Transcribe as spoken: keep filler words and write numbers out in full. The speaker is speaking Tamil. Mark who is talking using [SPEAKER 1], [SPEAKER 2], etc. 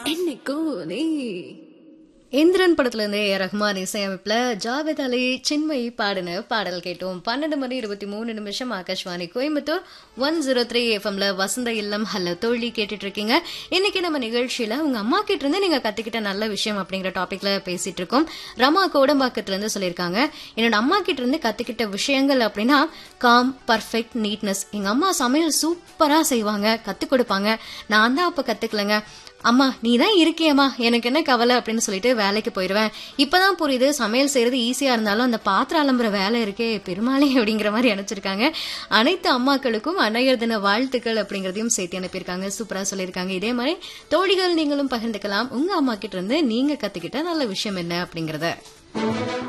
[SPEAKER 1] என்னைக்கும் நீ இந்திரன் படத்துல இருந்து ஏ ரஹ்மான் இசையமைப்புல ஜாவேத் அலி சின்மயி பாடின பாடல் கேட்டோம். பன்னெண்டு மணி இருபத்தி மூணு நிமிஷம் Akashvani Coimbatore one zero three எஃப்எம்ல வசந்த இல்லம் ஹலோ தோழி கேட்டுட்டு இருக்கீங்க. இன்னைக்கு நம்ம நிகழ்ச்சியில உங்க அம்மா கிட்ட இருந்து நீங்க கத்துக்கிட்ட நல்ல விஷயம் அப்படிங்கிற டாபிக்ல பேசிட்டு இருக்கோம். ரமா கோடம்பாக்கத்துல இருந்து சொல்லியிருக்காங்க, என்னோட அம்மா கிட்ட இருந்து கத்துக்கிட்ட விஷயங்கள் அப்படின்னா காம், பர்ஃபெக்ட், நீட்னஸ். எங்க அம்மா சமையல் சூப்பரா செய்வாங்க, கத்து கொடுப்பாங்க. நான் தான் அப்ப கத்துக்கலங்க. அம்மா நீ தான் இருக்கியம்மா, எனக்கு என்ன கவலை அப்படின்னு சொல்லிட்டு வேலைக்கு போயிடுவேன். இப்பதான் புரியுது சமையல் செய்யறது ஈஸியா இருந்தாலும் அந்த பாத்திரம் அலம்புற வேலை இருக்கே பெருமாளே அப்படிங்கிற மாதிரி அனுப்பிச்சிருக்காங்க. அனைத்து அம்மாக்களுக்கும் அன்னையர் தின வாழ்த்துக்கள் அப்படிங்கறதையும் சேர்த்து அனுப்பியிருக்காங்க. சூப்பரா சொல்லியிருக்காங்க. இதே மாதிரி தோழிகள் நீங்களும் பகிர்ந்துக்கலாம். உங்க அம்மா கிட்ட இருந்து நீங்க கத்துக்கிட்ட நல்ல விஷயம் என்ன அப்படிங்கறத.